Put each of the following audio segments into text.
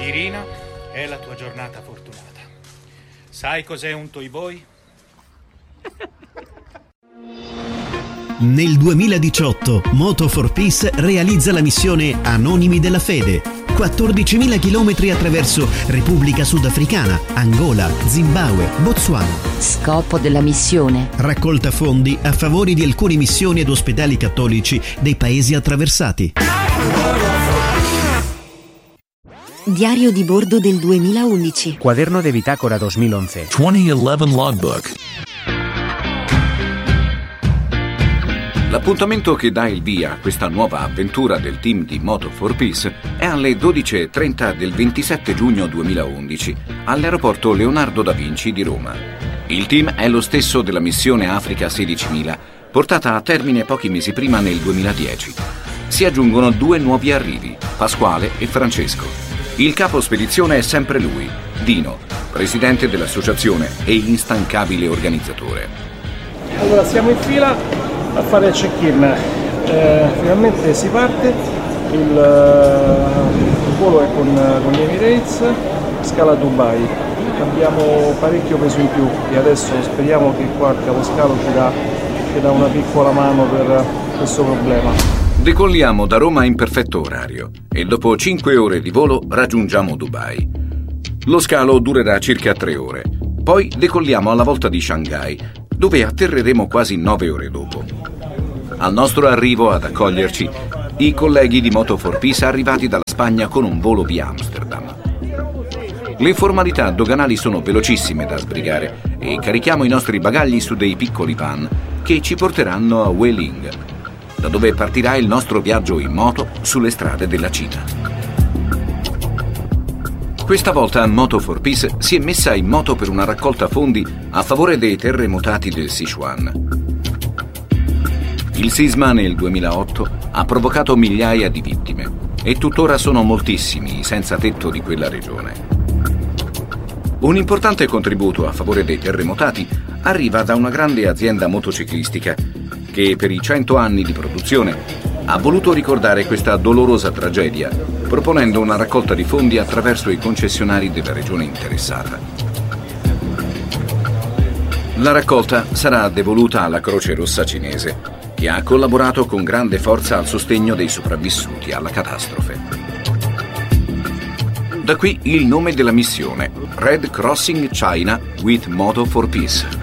Irina, è la tua giornata fortunata. Sai cos'è un toy boy? Nel 2018 Moto4Peace realizza la missione Anonimi della Fede. 14.000 chilometri attraverso Repubblica Sudafricana, Angola, Zimbabwe, Botswana. Scopo della missione: raccolta fondi a favore di alcune missioni ed ospedali cattolici dei paesi attraversati. Diario di bordo del 2011. Cuaderno de bitácora 2011. 2011 logbook. L'appuntamento che dà il via a questa nuova avventura del team di Moto4Peace è alle 12:30 del 27 giugno 2011 all'aeroporto Leonardo da Vinci di Roma. Il team è lo stesso della missione Africa 16.000, portata a termine pochi mesi prima nel 2010. Si aggiungono 2 nuovi arrivi, Pasquale e Francesco. Il capo spedizione è sempre lui, Dino, presidente dell'associazione e instancabile organizzatore. Allora siamo in fila a fare il check-in, finalmente si parte, il volo è con gli Emirates, scala a Dubai, abbiamo parecchio peso in più e adesso speriamo che qua il caposcalo ci dà una piccola mano per questo problema. Decolliamo da Roma in perfetto orario e dopo 5 ore di volo raggiungiamo Dubai. Lo scalo durerà circa 3 ore, poi decolliamo alla volta di Shanghai, dove atterreremo quasi 9 ore dopo. Al nostro arrivo ad accoglierci, i colleghi di Moto4Peace arrivati dalla Spagna con un volo via Amsterdam. Le formalità doganali sono velocissime da sbrigare e carichiamo i nostri bagagli su dei piccoli van che ci porteranno a Weling, da dove partirà il nostro viaggio in moto sulle strade della Cina. Questa volta Moto4Peace si è messa in moto per una raccolta fondi a favore dei terremotati del Sichuan. Il sisma nel 2008 ha provocato migliaia di vittime e tuttora sono moltissimi i senza tetto di quella regione. Un importante contributo a favore dei terremotati arriva da una grande azienda motociclistica che per i 100 anni di produzione ha voluto ricordare questa dolorosa tragedia, proponendo una raccolta di fondi attraverso i concessionari della regione interessata. La raccolta sarà devoluta alla Croce Rossa cinese, che ha collaborato con grande forza al sostegno dei sopravvissuti alla catastrofe. Da qui il nome della missione, Red Crossing China with Moto4Peace.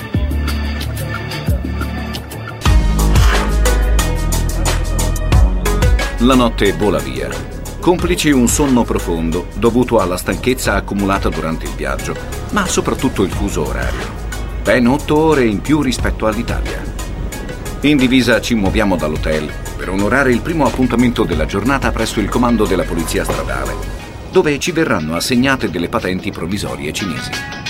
La notte vola via, complici un sonno profondo dovuto alla stanchezza accumulata durante il viaggio, ma soprattutto il fuso orario. Ben 8 ore in più rispetto all'Italia. In divisa ci muoviamo dall'hotel per onorare il primo appuntamento della giornata presso il comando della polizia stradale, dove ci verranno assegnate delle patenti provvisorie cinesi.